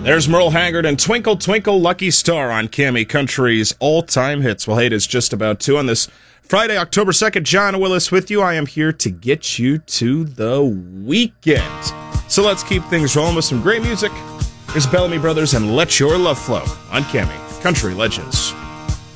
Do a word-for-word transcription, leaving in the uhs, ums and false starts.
There's Merle Haggard and Twinkle Twinkle Lucky Star on Cammy Country's all-time hits. Well, hey, it is just about two on this Friday, October second. John Willis with you. I am here to get you to the weekend. So let's keep things rolling with some great music. Here's Bellamy Brothers and Let Your Love Flow on Cammy Country Legends.